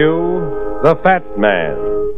The Fat Man.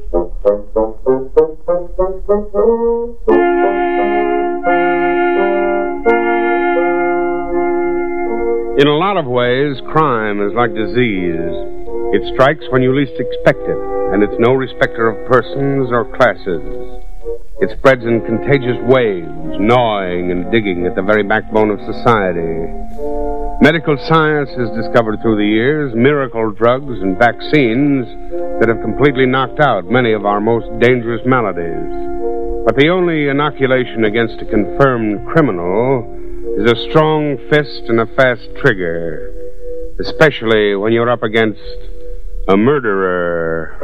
In a lot of ways, crime is like disease. It strikes when you least expect it, and it's no respecter of persons or classes. It spreads in contagious waves, gnawing and digging at the very backbone of society. Medical science has discovered through the years miracle drugs and vaccines that have completely knocked out many of our most dangerous maladies. But the only inoculation against a confirmed criminal is a strong fist and a fast trigger, especially when you're up against a murderer.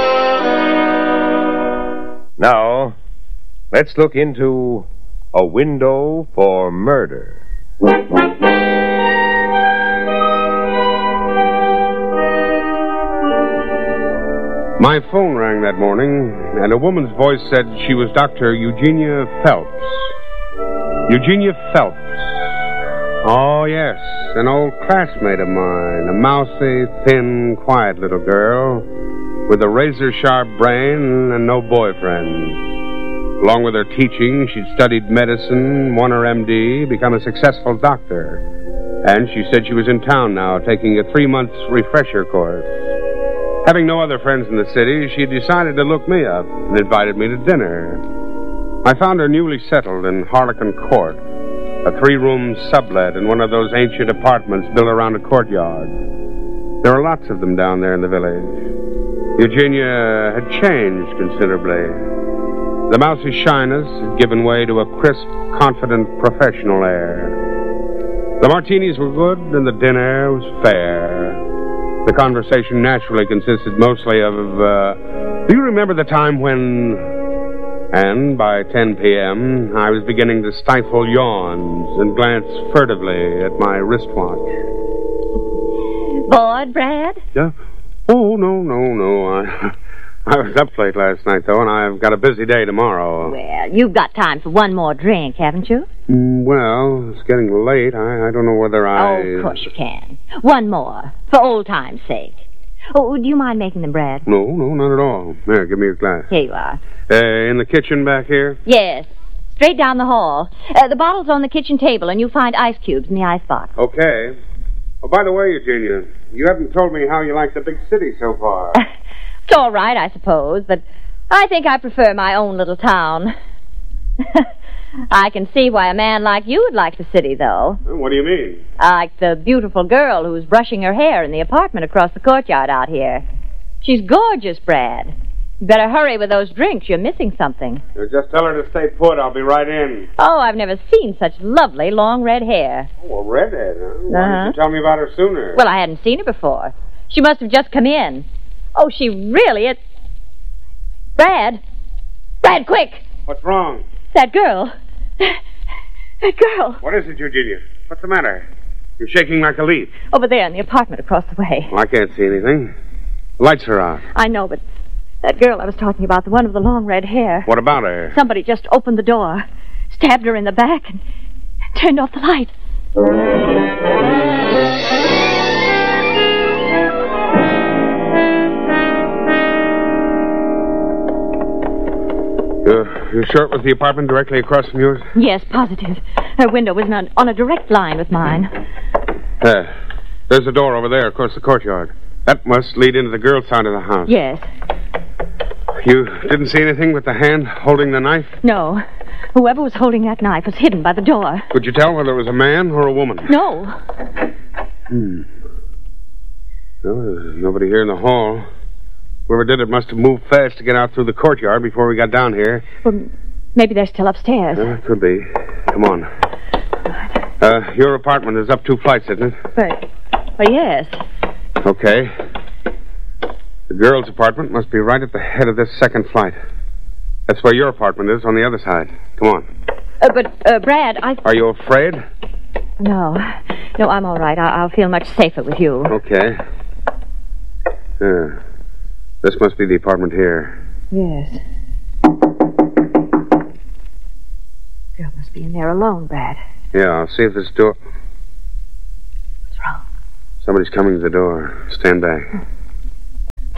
Now, let's look into A Window for Murder. My phone rang that morning, and a woman's voice said she was Dr. Eugenia Phelps. Eugenia Phelps. Oh, yes, an old classmate of mine, a mousy, thin, quiet little girl with a razor-sharp brain and no boyfriend. Along with her teaching, she'd studied medicine, won her MD, become a successful doctor. And she said she was in town now, taking a 3-month refresher course. Having no other friends in the city, she decided to look me up and invited me to dinner. I found her newly settled in Harlequin Court, a 3-room sublet in one of those ancient apartments built around a courtyard. There are lots of them down there in the village. Eugenia had changed considerably. The mousy shyness had given way to a crisp, confident, professional air. The martinis were good, and the dinner was fair. The conversation naturally consisted mostly of, do you remember the time when... And by 10 p.m., I was beginning to stifle yawns and glance furtively at my wristwatch. Bored, Brad? Yeah? Oh, no. I was up late last night, though, and I've got a busy day tomorrow. Well, you've got time for one more drink, haven't you? Well, it's getting late. I don't know whether I... Oh, of course you can. One more, for old time's sake. Oh, do you mind making them, Brad? No, not at all. Here, give me your glass. Here you are. In the kitchen back here? Yes. Straight down the hall. The bottle's on the kitchen table, and you'll find ice cubes in the icebox. Okay. Oh, by the way, Eugenia, you haven't told me how you like the big city so far. It's all right, I suppose, but I think I prefer my own little town. I can see why a man like you would like the city, though. What do you mean? Like the beautiful girl who's brushing her hair in the apartment across the courtyard out here. She's gorgeous, Brad. You better hurry with those drinks. You're missing something. Just tell her to stay put. I'll be right in. Oh, I've never seen such lovely long red hair. Oh, a redhead, huh? Why didn't you tell me about her sooner? Well, I hadn't seen her before. She must have just come in. Oh, she really is... Brad! Brad, quick! What's wrong? That girl. That girl. What is it, Eugenia? What's the matter? You're shaking like a leaf. Over there in the apartment across the way. Well, I can't see anything. The lights are out. I know, but that girl I was talking about, the one with the long red hair. What about her? Somebody just opened the door, stabbed her in the back, and turned off the light. You're sure it was the apartment directly across from yours? Yes, positive. Her window was on a direct line with mine. There's a door over there across the courtyard. That must lead into the girl's side of the house. Yes. You didn't see anything but the hand holding the knife? No. Whoever was holding that knife was hidden by the door. Could you tell whether it was a man or a woman? No. Well, there's nobody here in the hall. Whoever did it must have moved fast to get out through the courtyard before we got down here. Well, maybe they're still upstairs. Could be. Come on. Your apartment is up 2 flights, isn't it? Well, yes. Okay. The girl's apartment must be right at the head of this second flight. That's where your apartment is, on the other side. Come on. But, Brad, Are you afraid? No, I'm all right. I'll feel much safer with you. Okay. This must be the apartment here. Yes. Girl must be in there alone, Brad. Yeah, I'll see if this door... What's wrong? Somebody's coming to the door. Stand back.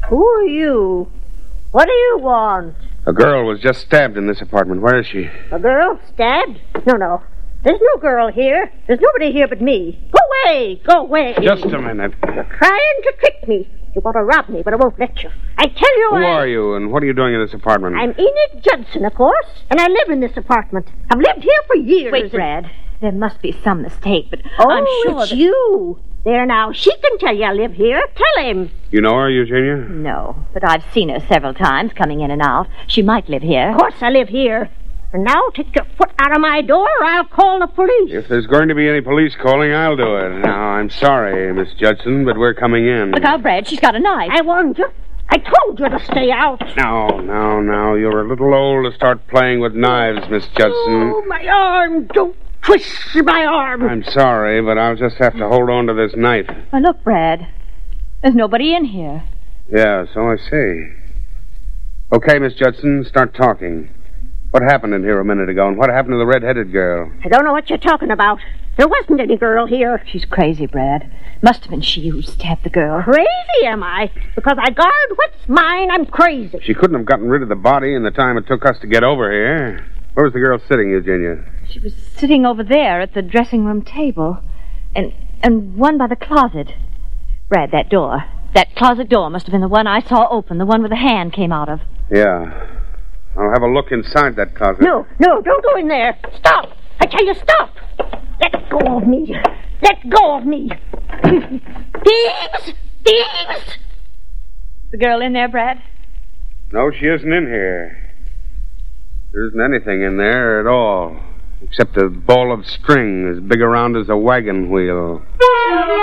Who are you? What do you want? A girl was just stabbed in this apartment. Where is she? A girl? Stabbed? No. There's no girl here. There's nobody here but me. Go away! Go away! Just a minute. You're trying to trick me. You want to rob me, but I won't let you. I tell you Who are you, and what are you doing in this apartment? I'm Enid Judson, of course, and I live in this apartment. I've lived here for years. Wait, Brad. There must be some mistake, but Oh, I'm sure it's you. There now, she can tell you I live here. Tell him. You know her, Eugenia? No, but I've seen her several times coming in and out. She might live here. Of course I live here. And now take your foot out of my door or I'll call the police. If there's going to be any police calling, I'll do it. Now, I'm sorry, Miss Judson, but we're coming in. Look out, Brad. She's got a knife. I warned you. I told you to stay out. Now. You're a little old to start playing with knives, Miss Judson. Oh, my arm. Don't twist my arm. I'm sorry, but I'll just have to hold on to this knife. Well, look, Brad. There's nobody in here. Yeah, so I see. Okay, Miss Judson, start talking. What happened in here a minute ago, and what happened to the red-headed girl? I don't know what you're talking about. There wasn't any girl here. She's crazy, Brad. Must have been she who stabbed the girl. Crazy, am I? Because I guard what's mine, I'm crazy. She couldn't have gotten rid of the body in the time it took us to get over here. Where was the girl sitting, Eugenia? She was sitting over there at the dressing room table. And one by the closet. Brad, that door. That closet door must have been the one I saw open, the one where the hand came out of. Yeah. I'll have a look inside that closet. No, don't go in there. Stop. I tell you, stop. Let go of me. Let go of me. Thieves! Thieves! The girl in there, Brad? No, she isn't in here. There isn't anything in there at all, except a ball of string as big around as a wagon wheel.